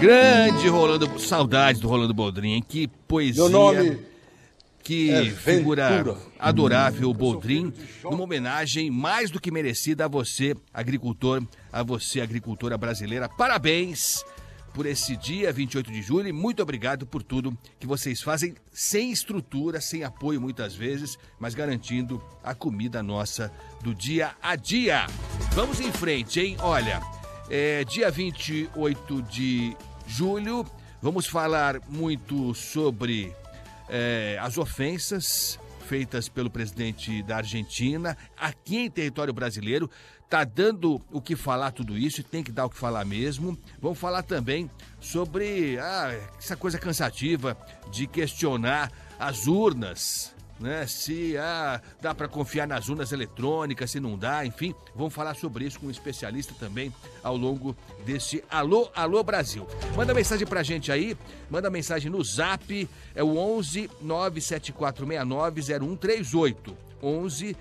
Grande Rolando, saudades do Rolando Boldrin, que poesia, Meu nome que figura adorável, Boldrin, numa homenagem mais do que merecida a você, agricultor, a você, agricultora brasileira. Parabéns por esse dia, 28 de julho, e muito obrigado por tudo que vocês fazem, sem estrutura, sem apoio muitas vezes, mas garantindo a comida nossa do dia a dia. Vamos em frente, hein? Olha, dia 28 de julho, vamos falar muito sobre as ofensas feitas pelo presidente da Argentina aqui em território brasileiro. Tá dando o que falar tudo isso e tem que dar o que falar mesmo. Vamos falar também sobre essa coisa cansativa de questionar as urnas, né? Se dá para confiar nas urnas eletrônicas, se não dá, enfim. Vamos falar sobre isso com um especialista também ao longo desse Alô Brasil. Manda mensagem pra gente aí, manda mensagem no Zap, é o 11 97469 0138. 11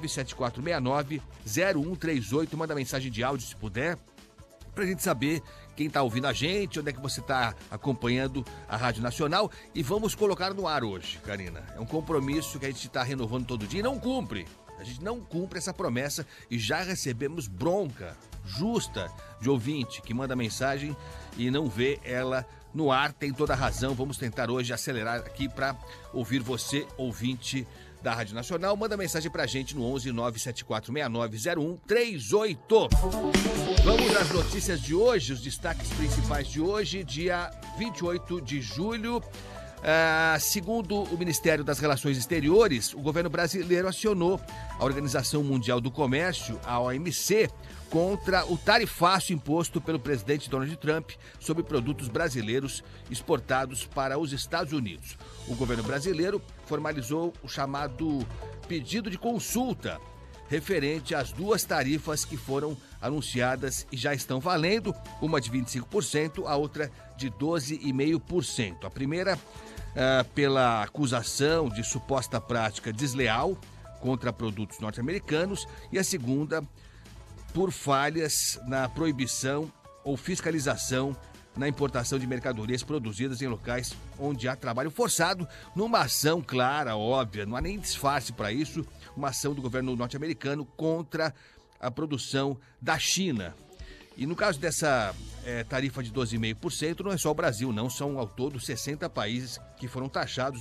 97469 0138. Manda mensagem de áudio se puder, pra gente saber quem tá ouvindo a gente, onde é que você tá acompanhando a Rádio Nacional, e vamos colocar no ar hoje, Karina. É um compromisso que a gente tá renovando todo dia e não cumpre. A gente não cumpre essa promessa e já recebemos bronca justa de ouvinte que manda mensagem e não vê ela no ar. Tem toda a razão. Vamos tentar hoje acelerar aqui para ouvir você, ouvinte da Rádio Nacional. Manda mensagem pra gente no 11 97469 0138. Vamos às notícias de hoje, os destaques principais de hoje, dia 28 de julho. Segundo o Ministério das Relações Exteriores, o governo brasileiro acionou a Organização Mundial do Comércio, a OMC, contra o tarifaço imposto pelo presidente Donald Trump sobre produtos brasileiros exportados para os Estados Unidos. O governo brasileiro formalizou o chamado pedido de consulta referente às duas tarifas que foram anunciadas e já estão valendo, uma de 25%, a outra de 12,5%. A primeira pela acusação de suposta prática desleal contra produtos norte-americanos e a segunda por falhas na proibição ou fiscalização na importação de mercadorias produzidas em locais onde há trabalho forçado, numa ação clara, óbvia, não há nem disfarce para isso, uma ação do governo norte-americano contra a produção da China. E no caso dessa tarifa de 12,5%, não é só o Brasil, não, são ao todo 60 países que foram taxados